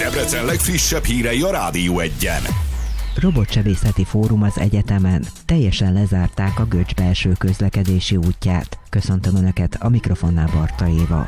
Debrecen legfrissebb hírei a Rádió 1-en. Robotsebészeti fórum az egyetemen. Teljesen lezárták a Göcs belső közlekedési útját. Köszöntöm Önöket, a mikrofonnál Barta Éva.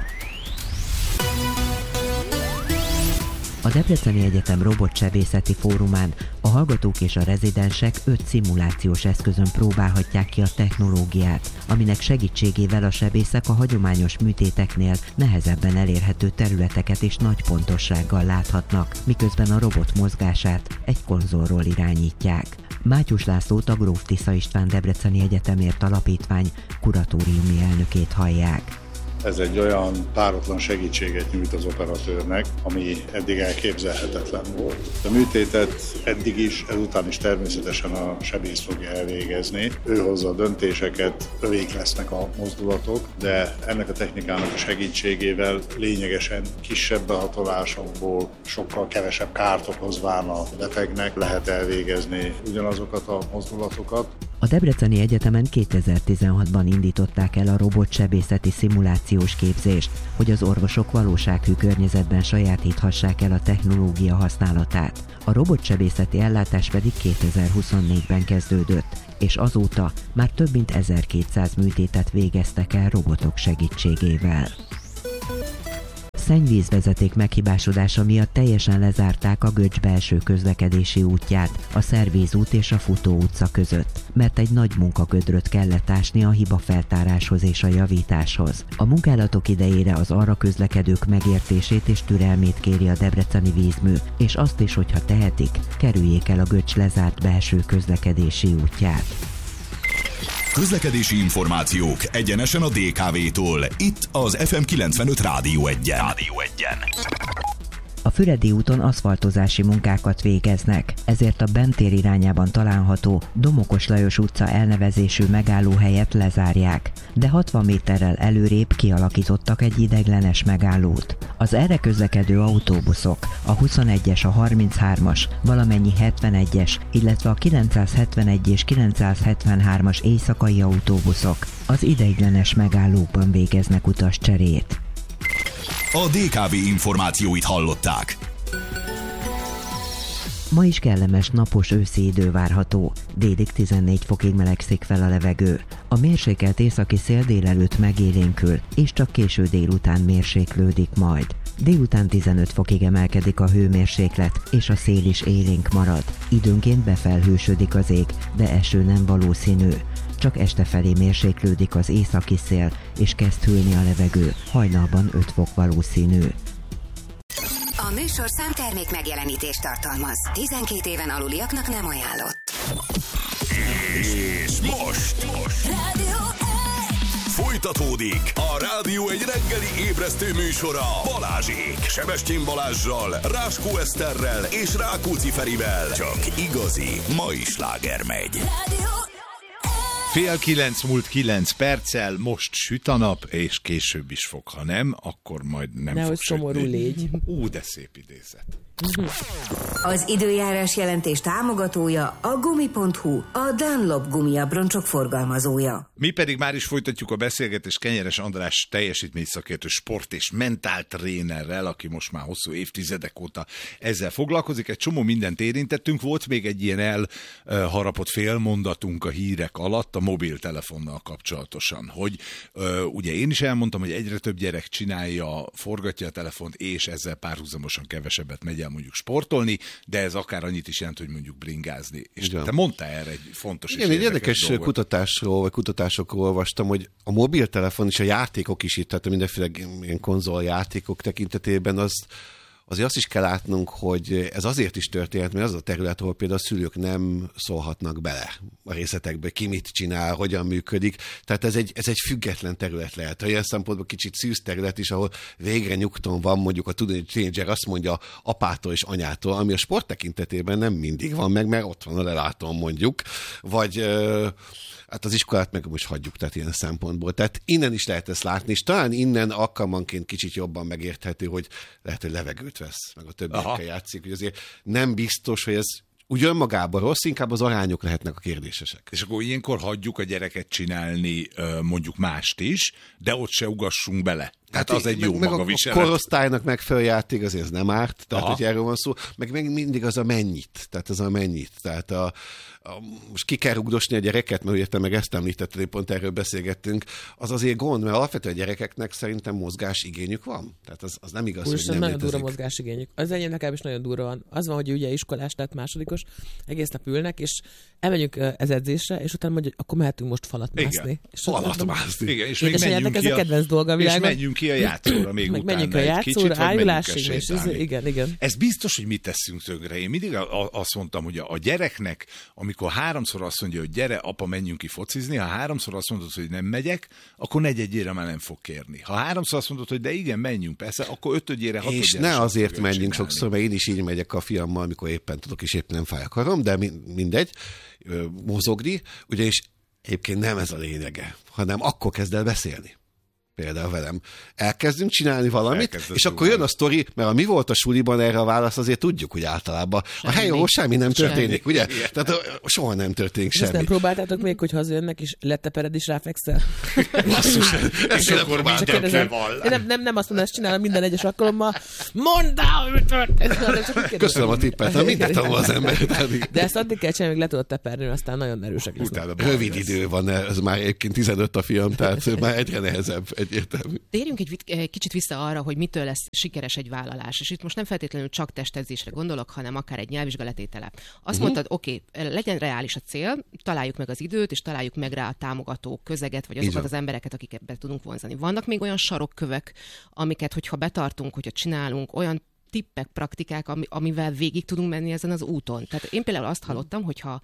A Debreceni Egyetem Robotsebészeti Fórumán a hallgatók és a rezidensek 5 szimulációs eszközön próbálhatják ki a technológiát, aminek segítségével a sebészek a hagyományos műtéteknél nehezebben elérhető területeket is nagy pontossággal láthatnak, miközben a robot mozgását egy konzolról irányítják. Mátyus Lászlót, a Gróf Tisza István Debreceni Egyetemért Alapítvány kuratóriumi elnökét hallják. Ez egy olyan páratlan segítséget nyújt az operatőrnek, ami eddig elképzelhetetlen volt. A műtétet eddig is, ezután is természetesen a sebész fogja elvégezni. Ő hozza a döntéseket, övék lesznek a mozdulatok, de ennek a technikának a segítségével lényegesen kisebb behatolásokból sokkal kevesebb kárt okozván a betegnek lehet elvégezni ugyanazokat a mozdulatokat. A Debreceni Egyetemen 2016-ban indították el a robotsebészeti szimulációs képzést, hogy az orvosok valósághű környezetben sajátíthassák el a technológia használatát. A robotsebészeti ellátás pedig 2024-ben kezdődött, és azóta már több mint 1200 műtétet végeztek el robotok segítségével. Szennyvízvezeték meghibásodása miatt teljesen lezárták a Göcs belső közlekedési útját a Szervíz út és a Futó utca között, mert egy nagy munkagödröt kellett ásni a hibafeltáráshoz és a javításhoz. A munkálatok idejére az arra közlekedők megértését és türelmét kéri a debreceni vízmű, és azt is, hogyha tehetik, kerüljék el a Göcs lezárt belső közlekedési útját. Közlekedési információk egyenesen a DKV-tól. Itt az FM 95 Rádió 1-en. A Füredi úton aszfaltozási munkákat végeznek, ezért a Bentér irányában található Domokos Lajos utca elnevezésű megállóhelyet lezárják, de 60 méterrel előrébb kialakítottak egy ideiglenes megállót. Az erre közlekedő autóbuszok, a 21-es, a 33-as, valamennyi 71-es, illetve a 971 és 973-as éjszakai autóbuszok az ideiglenes megállókban végeznek utascserét. A DKV információit hallották. Ma is kellemes, napos őszi idő várható. Délig 14 fokig melegszik fel a levegő. A mérsékelt északi szél délelőtt megélénkül, és csak késő délután mérséklődik majd. Délután 15 fokig emelkedik a hőmérséklet, és a szél is élénk marad. Időnként befelhősödik az ég, de eső nem valószínű. Csak este felé mérséklődik az északi szél, és kezd hűlni a levegő. Hajnalban 5 fok valószínű. A műsorszám termék megjelenítést tartalmaz. 12 éven aluliaknak nem ajánlott. És most Rádió 1! folytatódik a Rádió 1 reggeli ébresztő műsora Balázsék. Sebestyén Balázssal, Ráskó Eszterrel és Rákóczi Ferivel. Csak igazi mai sláger megy. Rádió 8:09 múlt 9 perccel, most süt a nap, és később is fog, ha nem, akkor majd nem nehogy fog sütni. szomorú légy. De szép idézet. Az időjárás jelentés támogatója a Gumi.hu, a Dunlop gumiabroncsok forgalmazója. Mi pedig már is folytatjuk a beszélgetést Kenyeres András teljesítményszakértő sport- és mentáltrénerrel, aki most már hosszú évtizedek óta ezzel foglalkozik. Egy csomó mindent érintettünk, volt még egy ilyen elharapott félmondatunk a hírek alatt a mobiltelefonnal kapcsolatosan, hogy ugye én is elmondtam, hogy egyre több gyerek csinálja, forgatja a telefont, és ezzel párhuzamosan kevesebbet megy el mondjuk sportolni, de ez akár annyit is jelent, hogy mondjuk bringázni. És te mondtál erre egy fontos és érdekes kutatásokról olvastam, hogy a mobiltelefon és a játékok is itt, tehát mindenféle ilyen konzoljátékok tekintetében azért azt is kell látnunk, hogy ez azért is történt, mert az a terület, ahol például a szülők nem szólhatnak bele a részletekbe, ki mit csinál, hogyan működik. Tehát ez egy független terület lehet. Ilyen szempontból kicsit szűz terület is, ahol végre nyugton van mondjuk a tínédzser azt mondja apától és anyától, ami a sport tekintetében nem mindig van meg, mert ott van a lelátón mondjuk, vagy hát az iskolát meg most hagyjuk, tehát ilyen szempontból. Tehát innen is lehet ezt látni, és talán innen alkalmanként kicsit jobban megérthető, hogy lehet, hogy levegőt vesz, meg a többiekkel játszik, hogy azért nem biztos, hogy ez úgy önmagában rossz, inkább az arányok lehetnek a kérdésesek. És akkor ilyenkor hagyjuk a gyereket csinálni mondjuk mást is, de ott se ugassunk bele. Tehát az egy jó magaviselet. A korosztálynak megfelelő játék azért ez nem árt, tehát hogy erről van szó, meg mindig az a mennyit, tehát az a mennyit, tehát most ki kell rugdosni a gyereket, mert ugye te meg ezt említetted, pont erről beszélgettünk, az azért gond, mert alapvetően a gyerekeknek szerintem mozgás igényük van. Tehát az nem igaz, hogy nem nagyon létezik. durva mozgás igényük. Az enyém nekem is nagyon durva van. Az van, hogy ugye iskolás, tehát másodikos, egész nap ülnek, és elmegyünk ez edzésre, és utána mondja, akkor mehetünk most falat mászni. Falat mászni. Igen, és menjünk ez a kedvenc dolga a világon. És menjünk ki a játszóra még utána menjünk a egy kicsit, vagy ájulásig, és igen. Ez biztos, hogy mit teszünk tönkre. Én mindig azt mondtam, hogy a gyereknek, amikor 3-szor azt mondja, hogy gyere, apa, menjünk ki focizni, ha 3-szor azt mondod, hogy nem megyek, akkor 4-1-ére már nem fog kérni. Ha 3-szor azt mondod, hogy de igen, menjünk, persze, akkor 5-ére, 6-ére. És ne azért menjünk sokszor, mert én is így megyek a fiammal, amikor éppen tudok, és éppen nem fáj a karom, de mindegy, mozogni, ugyanis egyébként nem ez a lényege, hanem akkor kezd el beszélni. Például velem. Elkezdünk csinálni valamit, és akkor jön a sztori, mert a mi volt a suliban erre a válasz, azért tudjuk, hogy általában a helyen, ahol semmi nem történik, ugye? Tehát soha nem történik semmi. Ezt nem próbáltátok még, hogy hazajönnek, és lettepered is ráfekszel? Basszus, ezt nem próbáltam. Nem azt mondom, ezt csinálom minden egyes alkalommal. Mondd el, hogy történt! Köszönöm a tippet, mindent tanul az ember. De ezt addig kell csinálni, még le tudod teperni, aztán nagyon erősek lesznek. Rövid idő van, ez már egyébként 15 a fiam, tehát már egyre nehezebb. Egyértelmű. Térjünk egy kicsit vissza arra, hogy mitől lesz sikeres egy vállalás. És itt most nem feltétlenül csak testedzésre gondolok, hanem akár egy nyelvvizsgaletétele. Azt mondtad, oké, legyen reális a cél, találjuk meg az időt, és találjuk meg rá a támogató közeget, vagy azokat az embereket, akiket be tudunk vonzani. Vannak még olyan sarokkövek, amiket, hogyha betartunk, hogyha csinálunk, olyan tippek, praktikák, amivel végig tudunk menni ezen az úton. Tehát én például azt hallottam, hogyha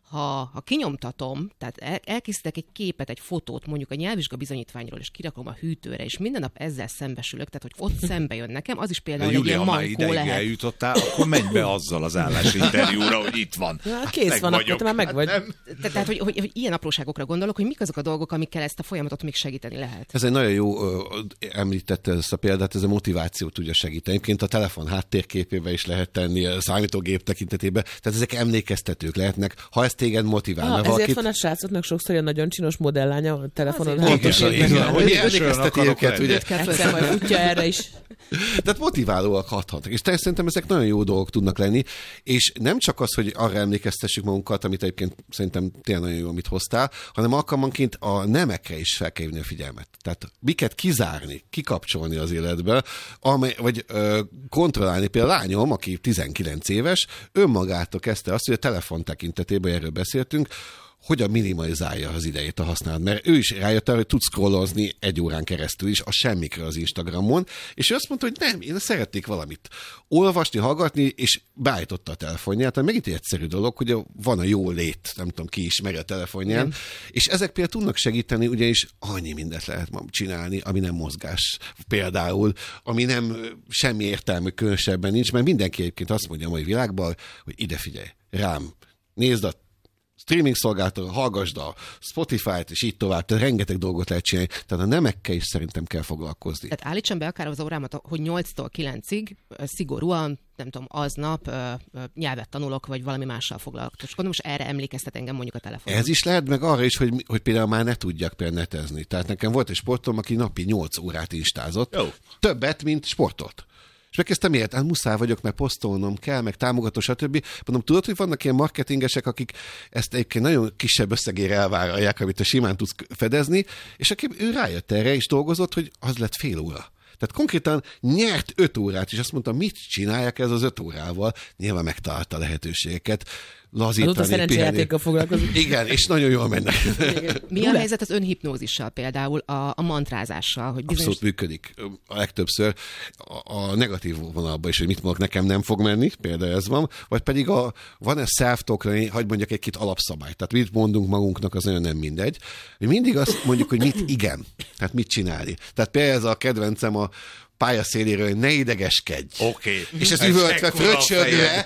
ha kinyomtatom, tehát elkészítek egy képet, egy fotót mondjuk a nyelvvizsga bizonyítványról, és kirakom a hűtőre, és minden nap ezzel szembesülök, tehát hogy ott szembe jön nekem, az is például egy ilyen mankó lehet. Eljutottál, akkor menj be azzal az állásinterjúra, hogy itt van. Kész van, akkor te már meg vagy. Tehát, hogy ilyen apróságokra gondolok, hogy mik azok a dolgok, amikkel ezt a folyamatot még segíteni lehet. Ez egy nagyon jó, említette ezt a példát, ez a motiváció tudja segíteni. Egyébként a telefon háttérképébe is lehet tenni, a számítógép tekintetében, tehát ezek emlékeztetők lehetnek, ha ezt téged motivál. Ezért van a srácoknak sokszor ilyen nagyon csinos modelllánya a telefonon. Hogy emlékezteti őket, ugye? Egyszer majd futja erre is. Tehát motiválóak hathatnak. És szerintem ezek nagyon jó dolgok tudnak lenni, és nem csak az, hogy arra emlékeztessük magunkat, amit egyébként szerintem tényleg nagyon jó, amit hoztál, hanem alkalmanként a nemekre is fel kell hívni a figyelmet. Tehát miket kizárni, kikapcsolni az életből, vagy kontrollálni. Például a lányom, aki 19 éves, önmagától kezdte azt, hogy a telefon tekintetében, erről beszéltünk, hogyan minimalizálja az idejét a használat. Mert ő is rájött arra, hogy tud scrollozni 1 órán keresztül is, a semmikre az Instagramon, és ő azt mondta, hogy nem, én szeretnék valamit olvasni, hallgatni, és beállította a telefonját. Tehát megint egy egyszerű dolog, hogy van a jó lét, nem tudom, ki ismeri a telefonján, és ezek például tudnak segíteni, ugyanis annyi mindent lehet csinálni, ami nem mozgás például, ami nem semmi értelmű különösebben nincs, mert mindenki egyébként azt mondja a mai világban, hogy ide figyelj, rám, nézd a streaming szolgáltató, hallgasd a Spotify-t, és így tovább. Tehát rengeteg dolgot lehet csinálni. Tehát a nemekkel is szerintem kell foglalkozni. Tehát állítsam be akár az órámat, hogy 8-tól 9-ig szigorúan, nem tudom, aznap nyelvet tanulok, vagy valami mással foglalkozok. És most erre emlékeztet engem mondjuk a telefonon. Ez is lehet, meg arra is, hogy például már ne tudjak például netezni. Tehát nekem volt egy sportom, aki napi 8 órát instázott. Jó. Többet, mint sportot. És megkezdtem miért? Hát muszáj vagyok, mert posztolnom kell, meg támogató, stb. Mondom, tudod, hogy vannak ilyen marketingesek, akik ezt egyébként nagyon kisebb összegére elvállalják, amit te simán tudsz fedezni, és aki ő rájött erre, és dolgozott, hogy az lett fél óra. Tehát konkrétan nyert 5 órát, és azt mondta, mit csinálják ez az 5 órával? Nyilván megtalálta a lehetőségeket. Lazítani, azóta szerencsejátékkal foglalkozik. Igen, és nagyon jól mennek. Mi a helyzet az önhipnózissal például, a mantrázással? Hogy Abszolút működik. A legtöbbször a negatív vonalban is, hogy mit mondok, nekem nem fog menni, például ez van, vagy pedig van ez self-talk, hadd mondjak egy-két alapszabályt. Tehát mit mondunk magunknak, az nagyon nem mindegy. Mi mindig azt mondjuk, hogy mit igen, tehát mit csinálni. Tehát például ez a kedvencem a pályaszéléről, hogy ne idegeskedj. Oké. És ez üvöltve, fröccsödve,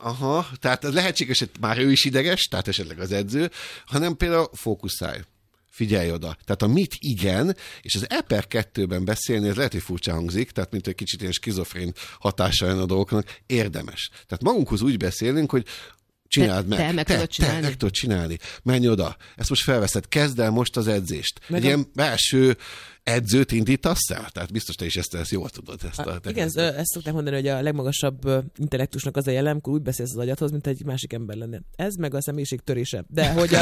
tehát lehetséges, hogy már ő is ideges, tehát esetleg az edző, hanem például fókuszálj. figyelj oda. Tehát a mit igen, és az E/2-ben beszélni, ez lehet, hogy furcsa hangzik, tehát mint egy kicsit ilyen skizofrén hatása a dolgoknak, érdemes. Tehát magunkhoz úgy beszélünk, hogy csináld meg. Te meg tudod csinálni. Te meg tudod csinálni. Menj oda. Ezt most felveszed. Kezd el most az edzést. Meg egy ilyen belső edzőt indítasz el? Tehát biztos te is ezt jól tudod. Igen, ezt szokták mondani, hogy a legmagasabb intellektusnak az a jellem, amikor úgy beszélsz az agyadhoz, mint egy másik ember lenne. Ez meg a személyiség törése. De hogy,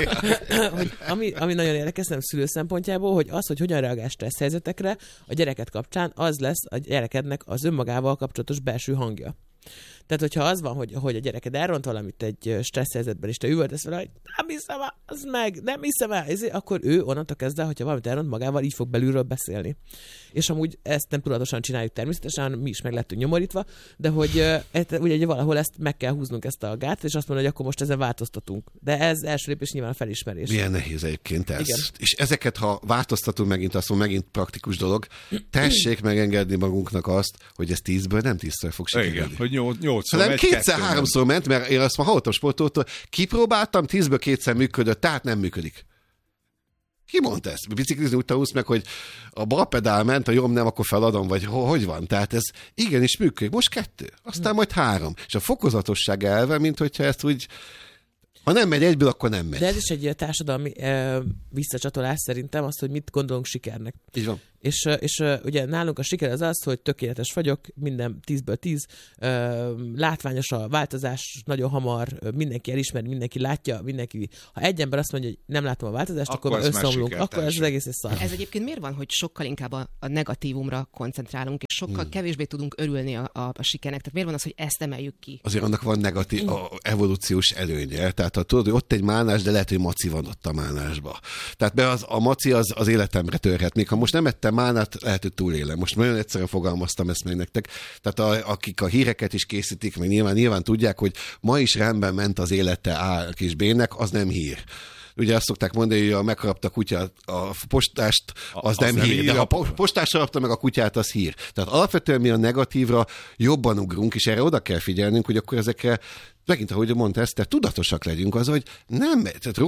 hogy ami nagyon érdekes, nem szülő szempontjából, hogy az, hogy hogyan reagál stressz helyzetekre a gyereket kapcsán, az lesz a gyerekednek az önmagával kapcsolatos belső hangja. Tehát, hogyha az van, hogy a gyereked elront valamit egy stressz helyzetben, és te üvöltesz vele, hogy nem hiszem el, az meg, nem hiszem el, akkor ő onnantól kezdve, hogyha valamit elront magával, így fog belülről beszélni. És amúgy ezt nem tudatosan csináljuk természetesen, hanem mi is meg lettünk nyomorítva, de hogy ugye valahol ezt meg kell húznunk ezt a gátat, és azt mondani, hogy akkor most ezen változtatunk. De ez első lépés nyilván a felismerés. Milyen nehéz egyébként ez. Igen. És ezeket, ha változtatunk megint, azt mondom, megint praktikus dolog, tessék megengedni magunknak azt, hogy ez 10-ből nem 10-szer fog sikerülni. Igen, hogy 8-szor hanem 2-3-szor ment, mert én azt már hallottam sportoltól, kipróbáltam, 10-ből 2-szer működött, tehát nem működik. Ki mondta ezt? Biciklizni úgy tanulsz meg, hogy a bal pedál ment, a jobb nem, akkor feladom, vagy hogy van? Tehát ez igenis működik. Most 2, aztán majd 3. És a fokozatosság elve, mint hogyha ezt úgy, ha nem megy egyből, akkor nem megy. De ez is egy társadalmi visszacsatolás szerintem, az, hogy mit gondolunk sikernek. Így van. És ugye nálunk a siker az, hogy tökéletes vagyok, minden 10-ből 10, látványos a változás, nagyon hamar, mindenki elismeri, mindenki látja, mindenki. Ha egy ember azt mondja, hogy nem látom a változást, akkor már összeomlunk, akkor ez az egész szar. Ez egyébként miért van, hogy sokkal inkább a negatívumra koncentrálunk, és sokkal kevésbé tudunk örülni a sikernek? Tehát miért van az, hogy ezt emeljük ki? Azért annak van negatív evolúciós előnye. Tehát ha tudod, hogy ott egy málnás, de lehet, hogy maci van ott a málnásba. Tehát a maci az életemre törhet. Még ha most nem ettem málnát, lehet, hogy túlélem. Most nagyon egyszerűen fogalmaztam ezt meg nektek. Tehát akik a híreket is készítik, meg nyilván tudják, hogy ma is rendben ment az élete A kis B-nek, az nem hír. Ugye azt szokták mondani, hogy ha megharapta a kutyát, a postást, az nem hír. De ha a postás harapta meg a kutyát, az hír. Tehát alapvetően mi a negatívra jobban ugrunk, és erre oda kell figyelnünk, hogy akkor ezekre, megint ahogy mondta ezt, tudatosak legyünk az, hogy nem, tehát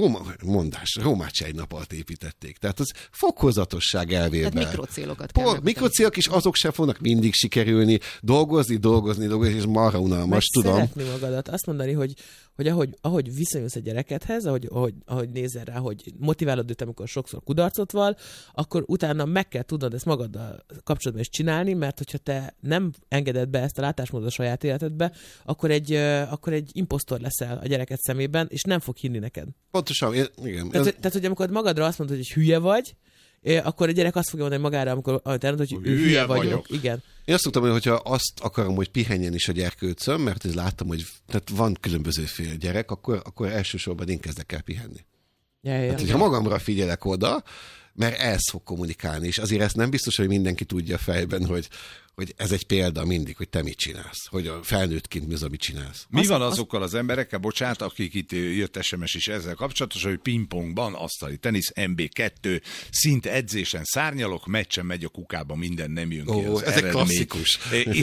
Rómát se egy nap alatt építették. Tehát az fokozatosság elvében. Tehát mikrocélokat kell mikrocélok is, azok sem fognak mindig sikerülni. Dolgozni, és marha unalmas, tudom. Szeretni magadat, azt mondani, hogy ahogy viszonyulsz egy gyerekedhez, ahogy nézel rá, hogy motiválod őt, amikor sokszor kudarcot val, akkor utána meg kell tudnod ezt magaddal kapcsolatban is csinálni, mert hogyha te nem engeded be ezt a látásmódot a saját életedbe, akkor egy imposztor leszel a gyereket szemében, és nem fog hinni neked. Pontosan, igen. Tehát, hogy amikor magadra azt mondod, hogy hülye vagy, akkor a gyerek azt fogja mondani magára, amikor elmondod, hogy hülye vagyok. Igen. Én azt tudtam, hogy ha azt akarom, hogy pihenjen is a gyerkőcöm, mert én láttam, hogy tehát van különbözőféle gyerek, akkor elsősorban én kezdek el pihenni. Ja. Ha magamra figyelek oda, mert ez fog kommunikálni, és azért ezt nem biztos, hogy mindenki tudja fejben, hogy ez egy példa mindig, hogy te mit csinálsz, hogy a felnőttként mi az, amit csinálsz. Mi van azokkal az emberekkel, bocsánat, akik itt jött SMS is ezzel kapcsolatos, hogy pingpongban, asztali tenisz, MB2, szint edzésen szárnyalok, meccsen megy a kukába, minden nem jön ki az ez egy klasszikus.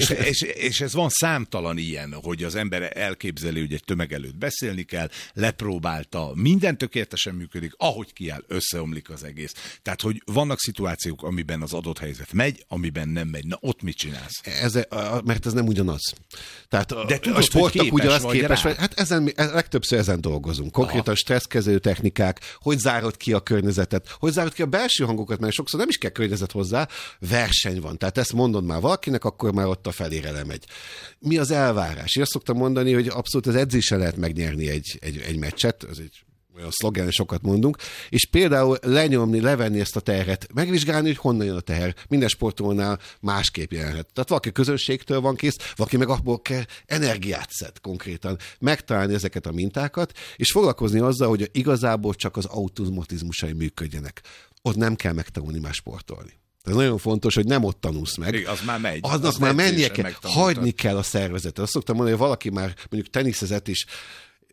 És ez van számtalan ilyen, hogy az ember elképzeli, hogy egy tömeg előtt beszélni kell, lepróbálta, minden tökéletesen működik, ahogy kiáll, összeomlik az egész. Tehát, hogy vannak szituációk, amiben az adott helyzet megy, amiben nem megy. Na, ott mit csinálsz? Mert ez nem ugyanaz. Tehát de tudod, a sportok ugyanaz képes vagy. Hát legtöbbször ezen dolgozunk. Konkrétan stresszkezelő technikák, hogy zárod ki a környezetet, hogy zárod ki a belső hangokat, mert sokszor nem is kell környezet hozzá, verseny van. Tehát ezt mondod már valakinek, akkor már ott a felére lemegy. Mi az elvárás? Én azt szoktam mondani, hogy abszolút az edzésen lehet megnyerni egy meccset, ez egy olyan szlogen, sokat mondunk, és például levenni ezt a terhet, megvizsgálni, hogy honnan jön a teher. Minden sportolónál másképp jelenhet. Tehát valaki közönségtől van kész, valaki meg abból kell energiát szed konkrétan. Megtalálni ezeket a mintákat, és foglalkozni azzal, hogy igazából csak az automatizmusai működjenek. Ott nem kell megtanulni más sportolni. Ez nagyon fontos, hogy nem ott tanulsz meg. Az már megy. Aznak már mennie kell. Hagyni kell a szervezetet. Azt szoktam mondani, hogy valaki már mondjuk teniszezett is,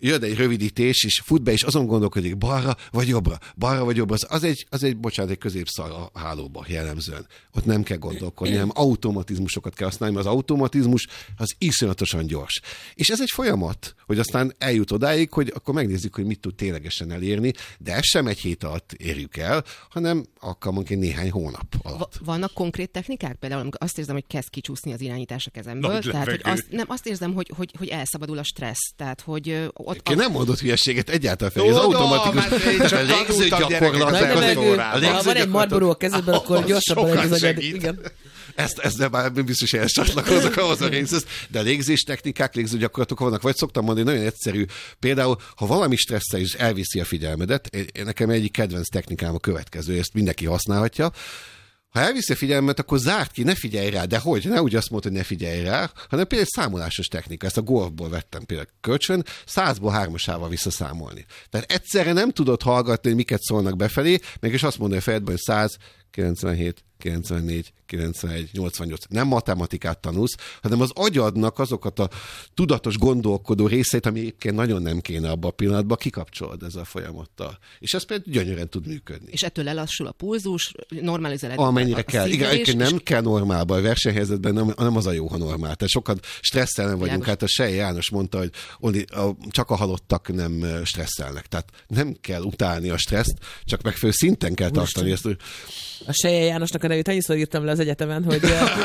jön egy rövidítés, és fut be, és azon gondolkodik, balra vagy jobbra. Az egy középszar a hálóba jellemzően. Ott nem kell gondolkodni, hanem automatizmusokat kell használni, mert az automatizmus az iszonyatosan gyors. És ez egy folyamat, hogy aztán eljut odáig, hogy akkor megnézzük, hogy mit tud ténylegesen elérni, de ez sem egy hét alatt érjük el, hanem alkalmanként néhány hónap alatt. Vannak konkrét technikák? Például amikor azt érzem, hogy kezd kicsúszni az irányítás a kezemből. Tehát, hogy azt érzem, hogy elszabadul a stressz. Tehát, hogy ott nem mondott hülyeséget egyáltalán fel. Az automatikus légző gyakorlat. Ha van egy Marlboro a kezedben, akkor gyorsabban egy az agyad. Igen. Ezt nem már biztos, hogy csatlakozok ahhoz a részhez, de légzés technikák, légző gyakorlatok vannak. Vagy szoktam mondani, nagyon egyszerű. Például, ha valami stresszel is elviszi a figyelmedet, nekem egyik kedvenc technikám a következő, ezt mindenki használhatja. Ha elviszi a figyelmet, akkor zárt ki, ne figyelj rá, de hogy? Ne úgy azt mondta, hogy ne figyelj rá, hanem például egy számolásos technika. Ezt a golfból vettem például kölcsön, 100-ból 3-asával visszaszámolni. Tehát egyszerre nem tudod hallgatni, hogy miket szólnak befelé, mégis azt mondani a fejedben, hogy 100, 97, 94, 91, 88. Nem matematikát tanulsz, hanem az agyadnak azokat a tudatos gondolkodó részeit, ami egyébként nagyon nem kéne abban a pillanatban, kikapcsolod ezzel a folyamattal. És ez például gyönyörűen tud működni. És ettől lelassul a pulzus, normalizáled. Amennyire kell. Igen, nem kell normálban, a versenyhelyzetben nem az a jó, ha normál. Tehát sokan stresszelen vagyunk. Hát a Sej János mondta, hogy csak a halottak nem stresszelnek. Tehát nem kell utálni a stresszt, csak megfelelő szinten kell tartani ezt. A Seje Jánosnak a nevét annyiszor írtam le az egyetemen, hogy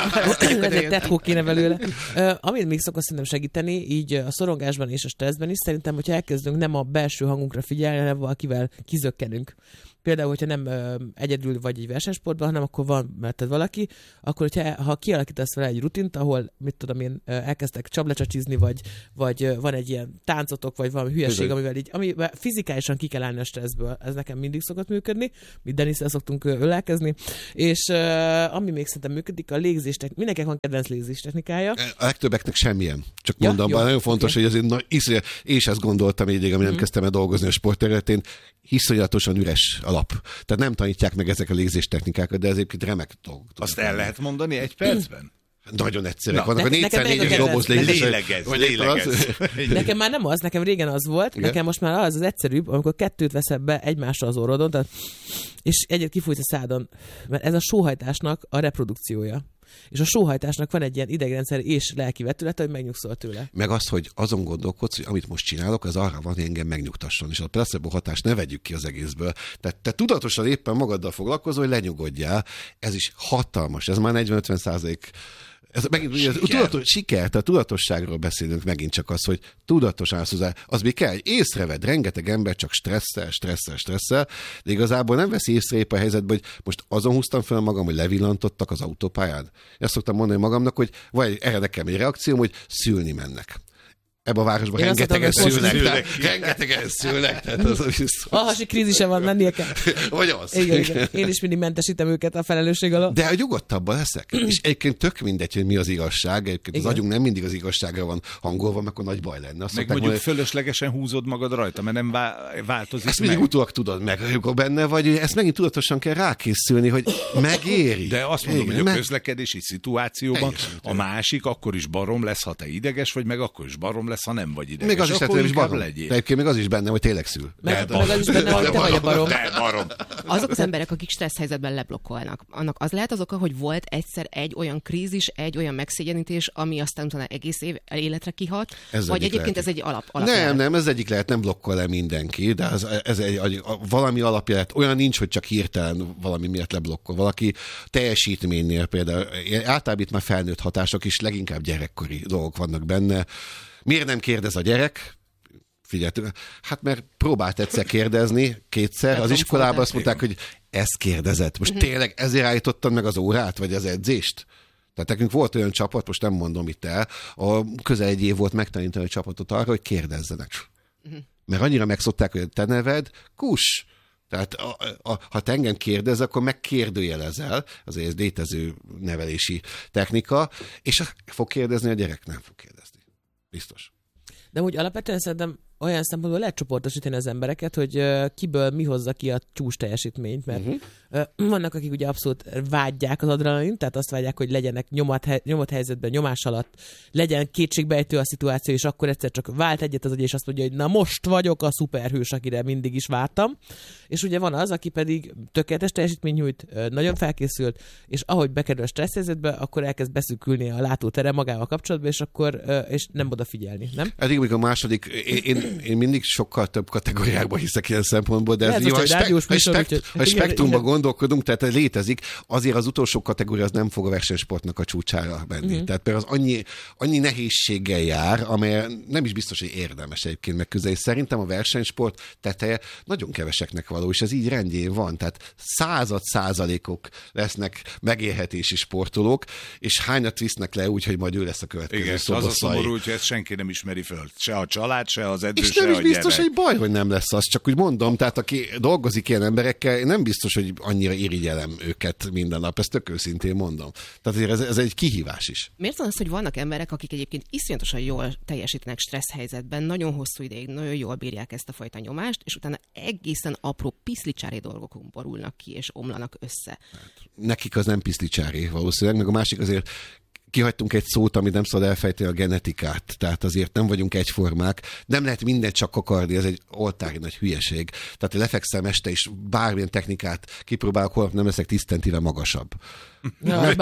egy tetkó kéne belőle. Amit még szokott szerintem segíteni, így a szorongásban és a stresszben is, szerintem, hogyha elkezdünk nem a belső hangunkra figyelni, hanem valakivel kizökkenünk. Például, hogyha nem egyedül vagy egy versenysportban, hanem akkor van melletted valaki, akkor ha kialakítasz vele egy rutint, ahol, mit tudom én, elkezdtek csaplecsacsizni, vagy van egy ilyen táncotok, vagy valami hülyeség, amivel fizikálisan ki kell állni a stresszből. Ez nekem mindig szokott működni, mi Denisszel szoktunk ölelkezni, és ami még szerintem működik, a légzés technika. Mindenkinek van kedvenc légzés technikája. A legtöbbeknek semmilyen. Csak mondom, nagyon fontos, hogy azért és ezt gondoltam így, amíg nem kezdtem el dolgozni a sportterületén, iszonyatosan üres alap. Tehát nem tanítják meg ezek a légzés technikákat, de ezért remek dolgok. Azt el lehet mondani egy percben? Nagyon egyszerűek vannak. A 4x4-es doboz lélegez. Nekem már nem az, nekem régen az volt, igen? Nekem most már az egyszerűbb, amikor kettőt veszel be egymásra az orrodon, tehát, és egyet kifújsz a szádon, mert ez a sóhajtásnak a reprodukciója. És a sóhajtásnak van egy ilyen idegrendszer és lelki vetülete, hogy megnyugszol tőle. Meg az, hogy azon gondolkodsz, hogy amit most csinálok, az arra van, hogy engem megnyugtasson, és a placebo hatást ne vegyük ki az egészből. Tehát te tudatosan éppen magaddal foglalkozol, hogy lenyugodjál. Ez is hatalmas, ez már 40-50%. Ez megint siker, tehát tudatosságról beszélünk megint csak az, hogy tudatos állsz hozzá. Az még kell, hogy észreved, rengeteg ember csak stresszel, de igazából nem veszi észre épp a helyzetben, hogy most azon húztam fel magam, hogy levillantottak az autópályán. Ezt szoktam mondani magamnak, hogy vagy erre nekem egy reakcióm, hogy szülni mennek. Ebben a városban rengetegen szülnek. A hasi krízise van, mennie kell. Vagy az. Igen. Én is mindig mentesítem őket a felelősség alól. De nyugodtabban leszek. És egyébként tök mindegy, hogy mi az igazság. Egyébként az agyunk nem mindig az igazságra van hangolva, mert akkor nagy baj lenne. Azt meg mondjuk fölöslegesen húzod magad rajta, mert nem változik ezt mindig utólag tudod meg, amikor benne vagy, ezt megint tudatosan kell rákészülni, hogy megéri. De azt mondom, hogy a közlekedési szituációban a másik akkor is barom lesz, ha te ideges vagy, meg akkor is barom lesz, ha nem vagy ideges. Még az is lehet, hogy barom. Egyébként még az is benne, hogy tényleg szül. Meg az is benne, hogy te vagy a barom. Azok az emberek, akik stressz helyzetben leblokkolnak, annak az lehet az oka, hogy volt egyszer egy olyan krízis, egy olyan megszégyenítés, ami aztán utána egész életre kihat, vagy egyébként ez egy alap Nem, ez egyik lehet, nem blokkol le mindenki, de ez egy valami alapja lehet. Olyan nincs, hogy csak hirtelen valami miatt leblokkol. Valaki teljesítménynél például, általában itt már felnőtt hatások is, leginkább gyerekkori dolgok vannak benne. Miért nem kérdez a gyerek? Figyelj, hát mert próbált egyszer kérdezni, kétszer. Az iskolában azt mondták, hogy ezt kérdezett. Most tényleg ezért állítottad meg az órát, vagy az edzést? Tehát nekünk volt olyan csapat, most nem mondom itt el, közel egy év volt megtanítani a csapatot arra, hogy kérdezzenek. Mert annyira megszokták, hogy te neved, Kus. Tehát ha te engem kérdez, akkor megkérdőjelezel, azért ez létező nevelési technika, és fog kérdezni a gyerek, nem fog kérdezni. Biztos. De úgy alapvetően szerintem olyan szempontból lehet csoportosítani az embereket, hogy kiből mi hozza ki a csúcs teljesítményt, mert vannak, akik ugye abszolút vágyják az adrenalin, tehát azt vágyják, hogy legyenek nyomott helyzetben, nyomás alatt, legyen kétségbejtő a szituáció, és akkor egyszer csak vált egyet az agy, és azt mondja, hogy na most vagyok a szuperhős, akire mindig is vártam. És ugye van az, aki pedig tökéletes teljesítmény nyújt, nagyon felkészült, és ahogy bekerül a stressz helyzetbe, akkor elkezd beszűkülni a látótere magával kapcsolatban, és akkor és nem odafigyelni, nem? Eddig még a második, én mindig sokkal több kategóriákban hiszek ilyen szempontból, de ez jó, a spektrumban gondolkodunk, tehát ez létezik, azért az utolsó kategória az nem fog a versenysportnak a csúcsára menni. Tehát például az annyi nehézséggel jár, amely nem is biztos, hogy érdemes egyébként megközelni. Szerintem a versenysport teteje nagyon keveseknek való, és ez így rendjén van. Tehát 100% lesznek megélhetési sportolók, és hányat visznek le úgy, hogy majd ő lesz a következő. Igen, az a szomorú, hogy ezt senki nem ismeri föl. Se a család, se az edző, és se nem a is biztos, gyerek. hogy baj, hogy nem lesz az, csak úgy mondom, tehát aki dolgozik ilyen emberekkel, nem biztos, hogy annyira irigyelem őket minden nap, ezt tök őszintén mondom. Tehát azért ez egy kihívás is. Miért van az, hogy vannak emberek, akik egyébként iszonyatosan jól teljesítenek stressz helyzetben, nagyon hosszú ideig, nagyon jól bírják ezt a fajta nyomást, és utána egészen apró piszlicsári dolgokon borulnak ki, és omlanak össze. Nekik az nem piszlicsári valószínűleg, meg a másik azért kihagytunk egy szót, amit nem szabad elfejteni, a genetikát. Tehát azért nem vagyunk egyformák. Nem lehet mindent csak akarni, ez egy oltári nagy hülyeség. Tehát lefekszem este, és bármilyen technikát kipróbálok, holnap nem leszek 10 centivel magasabb. Ja,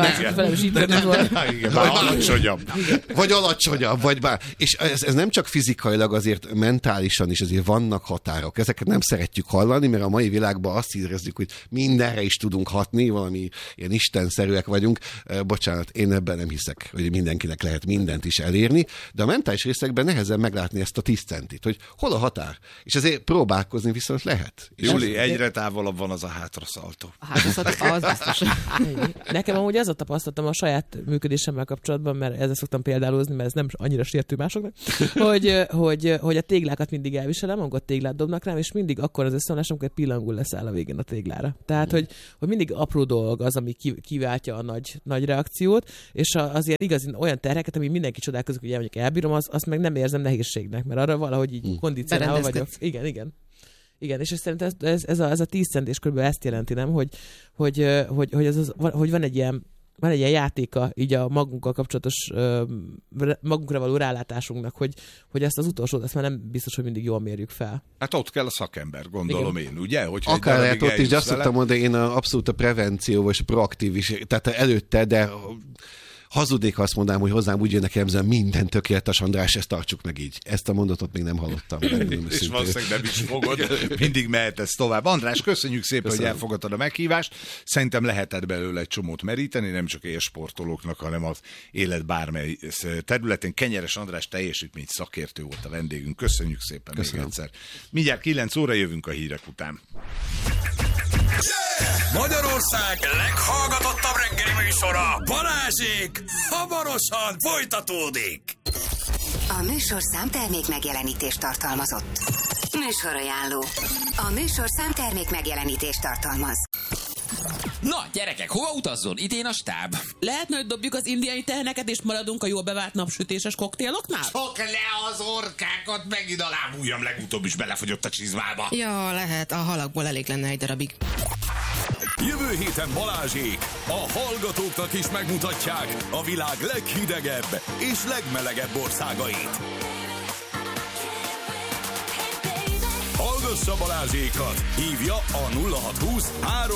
alacsonyabb. Vagy alacsonyabb, vagy bár. És ez nem csak fizikailag, azért mentálisan is azért vannak határok. Ezeket nem szeretjük hallani, mert a mai világban azt érezzük, hogy mindenre is tudunk hatni, valami ilyen istenszerűek vagyunk. Bocsánat, én ebben nem hiszek, hogy mindenkinek lehet mindent is elérni, de a mentális részekben nehezen meglátni ezt a 10 centit, hogy hol a határ. És ezért próbálkozni viszont lehet. Júli, egyre távolabb van az a hátraszaltó. A hátraszaltó az biztos. Nekem amúgy az a tapasztalatom a saját működésemmel kapcsolatban, mert ezzel szoktam példálozni, mert ez nem annyira sértő másoknak, hogy a téglákat mindig elviselem, amikor téglát dobnak rám, és mindig akkor az összeomlás, amikor egy pillangul leszáll a végén a téglára. Tehát, hogy mindig apró dolog az, ami kiváltja a nagy reakciót, és azért igazán olyan terheket, ami mindenki csodálkozik, hogy mondjuk elbírom, azt meg nem érzem nehézségnek, mert arra valahogy így kondicionálva vagyok. Igen, és szerintem ez a 10 cent és kb. Ezt jelenti, nem? Hogy van egy ilyen játéka így a magunkkal kapcsolatos magunkra való rálátásunknak, hogy ezt az utolsót, ezt már nem biztos, hogy mindig jól mérjük fel. Hát ott kell a szakember, gondolom én, ugye? Hogyha akár lehet ott is, de azt szoktam mondani, én abszolút a prevenció és proaktív is, tehát előtte, de hazudik, ha azt mondanám, hogy hozzám úgy jönnek jellemzően minden tökéletes, András, ezt tartsuk meg így. Ezt a mondatot még nem hallottam. És valószínűleg nem is fogod. Mindig mehetsz tovább. András, köszönjük szépen, hogy elfogadtad a meghívást. Szerintem lehetett belőle egy csomót meríteni, nem csak élsportolóknak, hanem az élet bármely területén. Kenyeres András teljesítmény szakértő volt a vendégünk. Köszönjük szépen. Köszönöm. Még egyszer. Mindjárt 9 óra jövünk a hírek után. Magyarország leghallgatottabb reggeli műsora, Balázsék, hamarosan folytatódik. A műsor számtermék megjelenítést tartalmazott. Műsorajánló. A műsor számtermék megjelenítést tartalmaz. Na, gyerekek, hova utazzon? Idén a stáb. Lehetne, hogy dobjuk az indiai teheneket, és maradunk a jól bevált napsütéses koktéloknál? Csak le az orkákat, megint a lábujjam legutóbb is belefogyott a csizmába. Ja, lehet, a halakból elég lenne egy darabig. Jövő héten Balázsék a hallgatóknak is megmutatják a világ leghidegebb és legmelegebb országait. Hallgassa Balázsékat, hívja a 0620 3